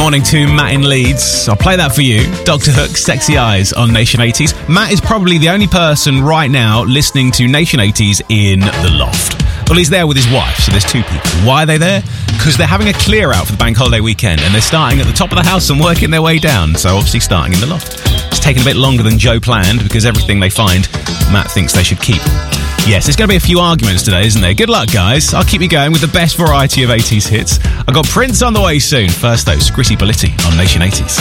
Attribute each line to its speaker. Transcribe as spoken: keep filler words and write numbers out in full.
Speaker 1: morning to Matt in Leeds. I'll play that for you. Doctor Hook, Sexy Eyes on Nation eighties. Matt is probably the only person right now listening to Nation eighties in the loft. Well, he's there with his wife, so there's two people. Why are they there? Because they're having a clear out for the bank holiday weekend, and they're starting at the top of the house and working their way down, so obviously starting in the loft. It's taken a bit longer than Joe planned, because everything they find, Matt thinks they should keep. Yes, there's going to be a few arguments today, isn't there? Good luck, guys. I'll keep you going with the best variety of eighties hits. I've got Prince on the way soon. First, though, Scritti Politti on Nation eighties.